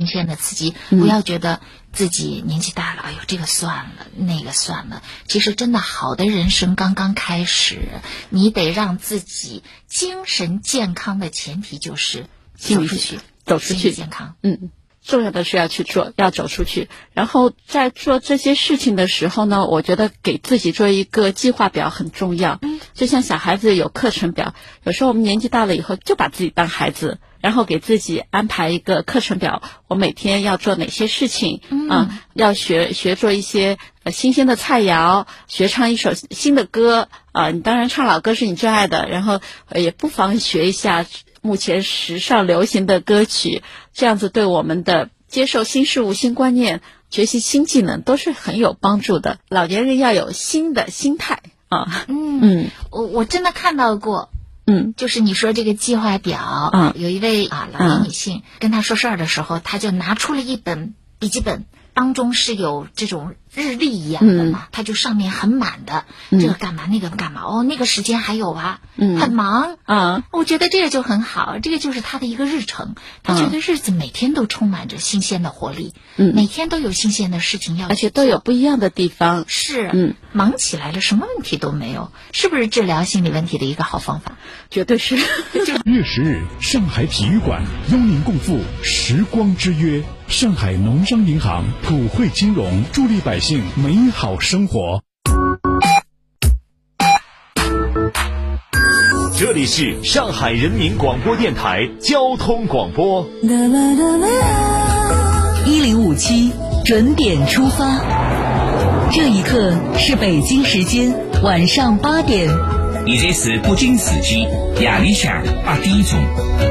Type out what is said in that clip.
鲜的刺激，不要觉得自己年纪大了，哎呦这个算了那个算了。其实真的好的人生刚刚开始，你得让自己精神健康的前提就是走出去，心理健康。 重要的是要去做，要走出去。然后在做这些事情的时候呢，我觉得给自己做一个计划表很重要。就像小孩子有课程表，有时候我们年纪大了以后就把自己当孩子，然后给自己安排一个课程表，我每天要做哪些事情要学做一些新鲜的菜肴，学唱一首新的歌你当然唱老歌是你最爱的，然后也不妨学一下目前时尚流行的歌曲，这样子对我们的接受新事物、新观念、学习新技能都是很有帮助的。老年人要有新的心态我真的看到过。就是你说这个计划表，有一位老年女性跟她说事儿的时候，她就拿出了一本笔记本，当中是有这种日历一样的嘛，它就上面很满的，这个干嘛那个干嘛，那个时间还有啊，很忙我觉得这个就很好，这个就是他的一个日程，他觉得日子每天都充满着新鲜的活力，每天都有新鲜的事情要去做， 而且都有不一样的地方， 是忙起来了什么问题都没有，是不是治疗心理问题的一个好方法？ 绝对是。 月10日，上海体育馆邀您共赴时光之约。上海农商银行普惠金融，助力百姓美好生活。 这里是上海人民广播电台交通广播 1057准点出发，这一刻是北京时间晚上8点。 现在是北京时间夜里向8点钟。